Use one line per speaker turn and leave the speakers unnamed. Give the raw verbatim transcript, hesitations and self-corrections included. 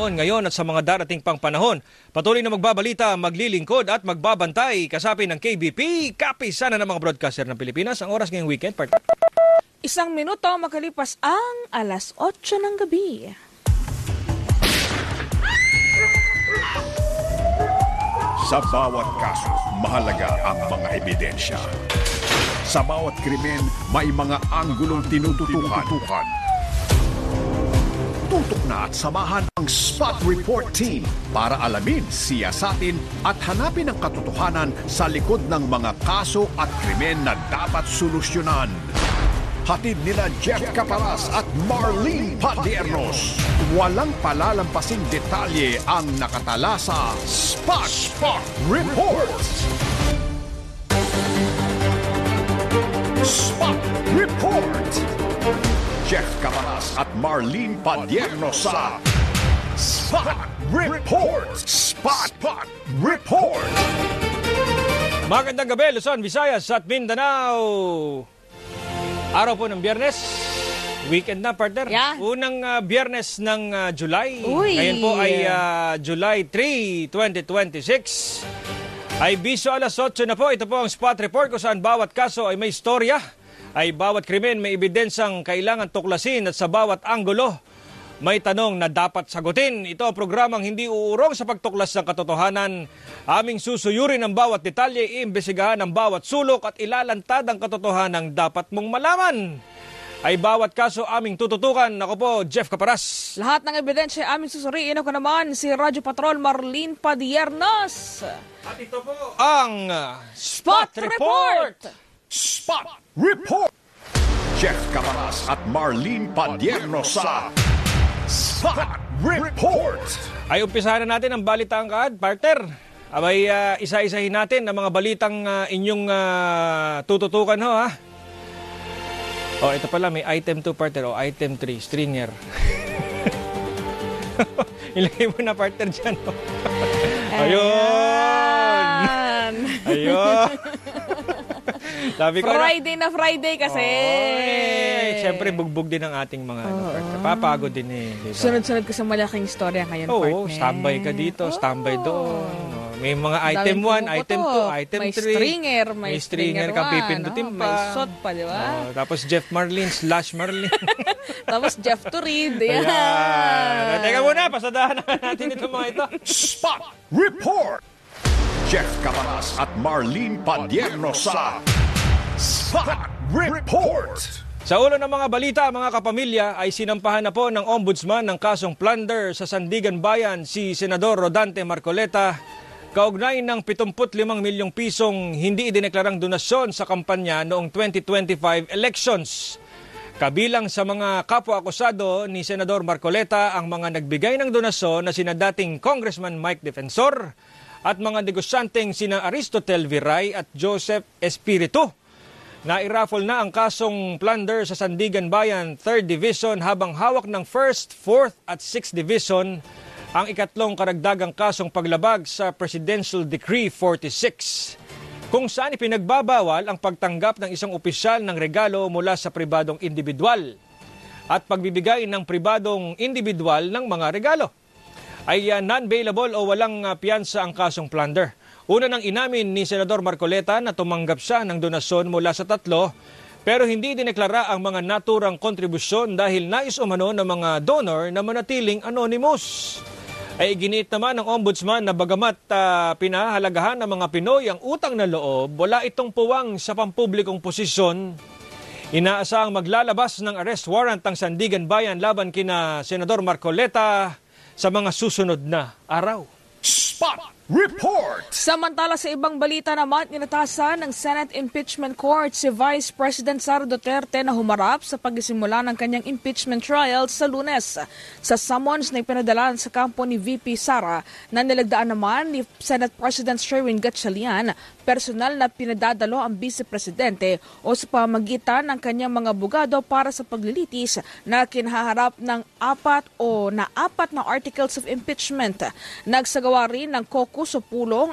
noon, ngayon at sa mga darating pang panahon. Patuloy na magbabalita, maglilingkod at magbabantay kasapin ng K B P, kapisanan ng mga broadcaster ng Pilipinas. Ang oras ngayong weekend, part.
Isang minuto makalipas ang alas otso ng gabi.
Sa bawat kaso, mahalaga ang mga ebidensya. Sa bawat krimen, may mga anggulong tinututukan. Tutok na at samahan ang Spot Report Team para alamin, siyasatin at hanapin ang katotohanan sa likod ng mga kaso at krimen na dapat solusyonan. Hatid nila Jeff Caparas at Marlene Padiernos. Walang palalampasing detalye ang nakatala sa Spot, Spot Report. Spot Report. Jeff Caparas at Marlene Padiernos sa Spot Report. Spot, Spot Report.
Magandang gabi, Luzon, Visayas at Mindanao. Araw po ng Biyernes, weekend na, partner.
Yeah.
Unang uh, Biyernes ng uh, July.
Uy.
Ngayon po ay uh, July third, twenty twenty-six. Ay biso alas otso na po. Ito po ang Spot Report kung saan bawat kaso ay may istorya. Ay bawat krimen may ebidensang kailangan tuklasin at sa bawat anggulo may tanong na dapat sagutin. Ito ang programang hindi uurong sa pagtuklas ng katotohanan. Aming susuyurin ang bawat detalye, iimbestigahan ang bawat sulok at ilalantad ang katotohanan dapat mong malaman. Ay bawat kaso aming tututukan. Ako po, Jeff Caparas.
Lahat ng ebidensya aming susuriin. Ako naman si Radyo Patrol Marlene Padiernos.
At ito po ang
Spot Report!
Spot Report. Jeff Caparas at Marlene Padiernos sa Spot Report.
Ay umpisahan na natin ang balitang kaad, partner. Abay uh, isa-isahin natin ang mga balitang uh, inyong uh, tututukan ho, ha. Oh, ito pala may item two, partner. O, oh, item three, stringer. Ilagay mo na, partner, dyan. Oh. Ayun. Ayun. Sabi ko
Friday na, na Friday kasi.
Oy, siyempre bugbog din ang ating mga oh, ano, partner. Papagod din eh. Diba?
Sunod-sunod ka sa malaking istorya ngayon,
Oo,
partner.
Oo, standby ka dito, standby oh. doon. Oh, may mga item one, item two, item three.
May stringer, may,
may stringer ka pipindutin
no?
pa.
May shot pa, di ba?
Oh, tapos Jeff Marlene slash Marlene.
Tapos Jeff to read. Yan.
Ayan. Teka muna, pasadahan natin ito mga ito.
Spot Report. Jeff Caparas at Marlene Padiernos sa Spot Report.
Sa ulo ng mga balita, mga kapamilya, ay sinampahan na po ng ombudsman ng kasong plunder sa Sandigan Bayan si Senador Rodante Marcoleta kaugnay ng pitungput limang milyong pisong hindi idineklarang donasyon sa kampanya noong twenty twenty-five elections. Kabilang sa mga kapwa-akusado ni Senador Marcoleta ang mga nagbigay ng donasyon na sina dating Congressman Mike Defensor at mga negosyanteng sina Aristotel Viray at Joseph Espiritu. Nairaffle na ang kasong plunder sa Sandigan Bayan third Division habang hawak ng first, fourth at sixth Division ang ikatlong karagdagang kasong paglabag sa Presidential Decree forty-six kung saan ipinagbabawal ang pagtanggap ng isang opisyal ng regalo mula sa pribadong individual at pagbibigay ng pribadong individual ng mga regalo. Ay uh, non-bailable o walang uh, piyansa ang kasong plunder. Una nang inamin ni Senador Marcoleta na tumanggap siya ng donasyon mula sa tatlo pero hindi dineklara ang mga naturang kontribusyon dahil nais umano ng mga donor na manatiling anonymous. Ay giniit naman ng ombudsman na bagamat uh, pinahalagahan ng mga Pinoy ang utang na loob, wala itong puwang sa pampublikong posisyon. Inaasahang maglalabas ng arrest warrant ang Sandigan Bayan laban kina Senador Marcoleta sa mga susunod na araw.
Spot Report!
Samantala sa ibang balita naman, inatasan ng Senate Impeachment Court si Vice President Sara Duterte na humarap sa pagsisimula ng kanyang impeachment trial sa Lunes. Sa summons na ipinadala sa kampo ni V P Sara na nilagdaan naman ni Senate President Sherwin Gatchalian, personal na pinadadalo ang Vice Presidente o sa pamagitan ng kanyang mga abogado para sa paglilitis na kinaharap ng apat o na apat na articles of impeachment. Nagsagawa rin ng caucus o pulong